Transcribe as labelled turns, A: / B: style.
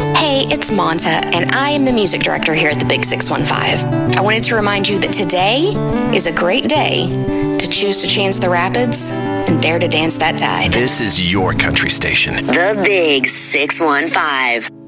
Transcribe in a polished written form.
A: Hey, it's Monta, and I am the music director here at the Big 615. I wanted to remind you that today is a great day to choose to chance the rapids and dare to dance that tide.
B: This is your country station.
C: The Big 615.